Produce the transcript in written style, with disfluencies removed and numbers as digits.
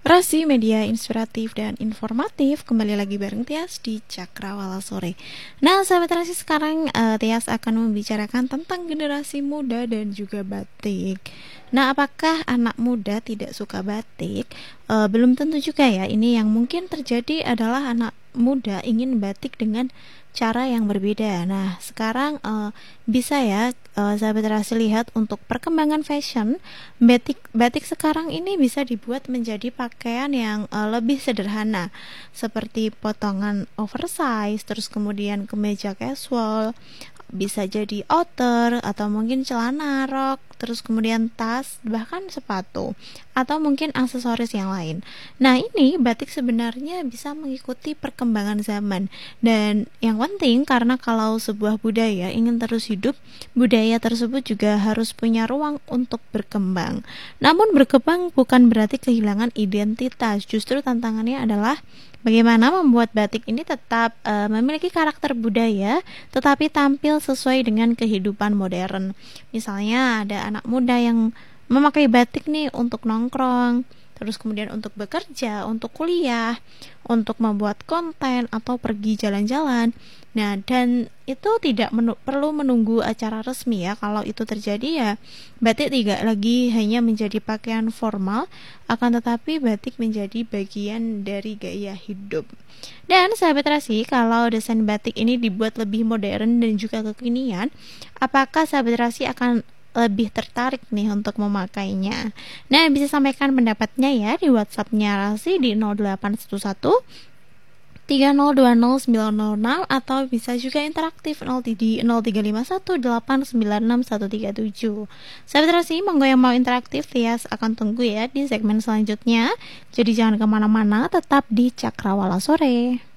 Rasi media inspiratif dan informatif, kembali lagi bareng Tias di Cakrawala Sore. Nah, sahabat Rasi, sekarang Tias akan membicarakan tentang generasi muda dan juga batik. Nah, apakah anak muda tidak suka batik? Belum tentu juga ya. Ini yang mungkin terjadi adalah anak muda ingin batik dengan cara yang berbeda. Nah, sekarang bisa ya sahabat Rasi lihat untuk perkembangan fashion, batik sekarang ini bisa dibuat menjadi pakaian yang lebih sederhana, seperti potongan oversize, terus kemudian kemeja casual, bisa jadi outer atau mungkin celana rok, terus kemudian tas, bahkan sepatu atau mungkin aksesoris yang lain. Nah, ini batik sebenarnya bisa mengikuti perkembangan zaman, dan yang penting karena kalau sebuah budaya ingin terus hidup, budaya tersebut juga harus punya ruang untuk berkembang. Namun berkembang bukan berarti kehilangan identitas. Justru tantangannya adalah bagaimana membuat batik ini tetap memiliki karakter budaya tetapi tampil sesuai dengan kehidupan modern. Misalnya ada anak muda yang memakai batik nih untuk nongkrong, terus kemudian untuk bekerja, untuk kuliah, untuk membuat konten atau pergi jalan-jalan. Nah, dan itu tidak perlu menunggu acara resmi ya. Kalau itu terjadi ya, batik tidak lagi hanya menjadi pakaian formal, akan tetapi batik menjadi bagian dari gaya hidup. Dan sahabat Rasi, kalau desain batik ini dibuat lebih modern dan juga kekinian, apakah sahabat Rasi akan lebih tertarik nih untuk memakainya? Nah, bisa sampaikan pendapatnya ya di WhatsApp-nya Rasi di 0811 3020906, atau bisa juga interaktif di 0351896137. Sahabat Rasi, monggo yang mau interaktif, Tias akan tunggu ya di segmen selanjutnya. Jadi jangan kemana-mana, tetap di Cakrawala Sore.